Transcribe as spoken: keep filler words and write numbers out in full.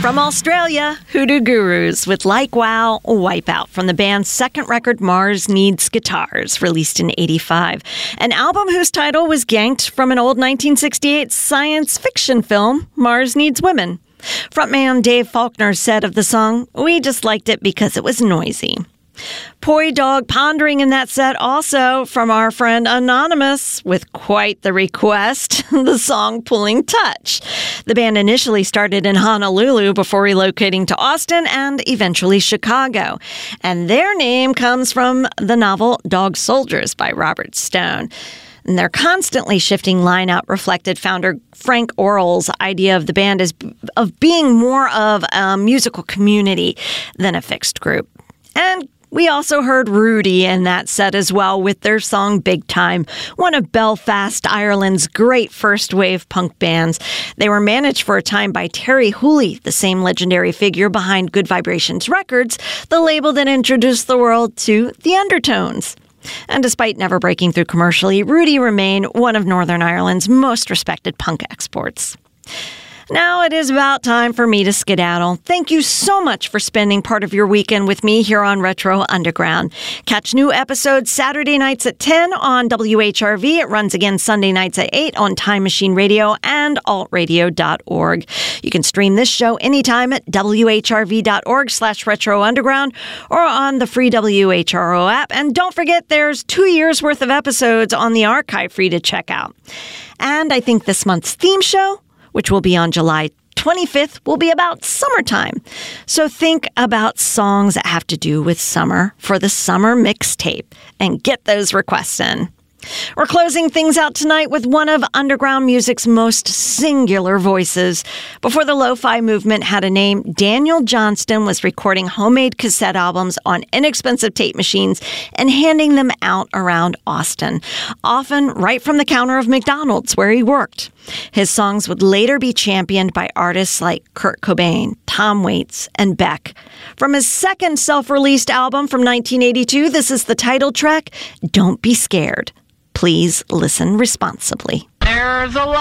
From Australia, Hoodoo Gurus with Like Wow, Wipeout from the band's second record, Mars Needs Guitars, released in eighty-five. An album whose title was yanked from an old nineteen sixty-eight science fiction film, Mars Needs Women. Frontman Dave Faulkner said of the song, "We just liked it because it was noisy." Poi Dog pondering in that set also from our friend Anonymous with quite the request, the song Pulling Touch. The band initially started in Honolulu before relocating to Austin and eventually Chicago. And their name comes from the novel Dog Soldiers by Robert Stone. And their constantly shifting lineup reflected founder Frank Orrell's idea of the band as of being more of a musical community than a fixed group. And we also heard Rudy in that set as well with their song Big Time, one of Belfast, Ireland's great first-wave punk bands. They were managed for a time by Terry Hooley, the same legendary figure behind Good Vibrations Records, the label that introduced the world to the Undertones. And despite never breaking through commercially, Rudy remained one of Northern Ireland's most respected punk exports. Now it is about time for me to skedaddle. Thank you so much for spending part of your weekend with me here on Retro Underground. Catch new episodes Saturday nights at ten on W H R V. It runs again Sunday nights at eight on Time Machine Radio and alt radio dot org. You can stream this show anytime at W H R V dot org slash Retro Underground or on the free W H R O app. And don't forget, there's two years worth of episodes on the archive for you to check out. And I think this month's theme show, which will be on July twenty-fifth, will be about summertime. So think about songs that have to do with summer for the summer mixtape and get those requests in. We're closing things out tonight with one of underground music's most singular voices. Before the lo-fi movement had a name, Daniel Johnston was recording homemade cassette albums on inexpensive tape machines and handing them out around Austin, often right from the counter of McDonald's where he worked. His songs would later be championed by artists like Kurt Cobain, Tom Waits, and Beck. From his second self-released album from nineteen eighty-two, this is the title track, Don't Be Scared. Please listen responsibly. There's a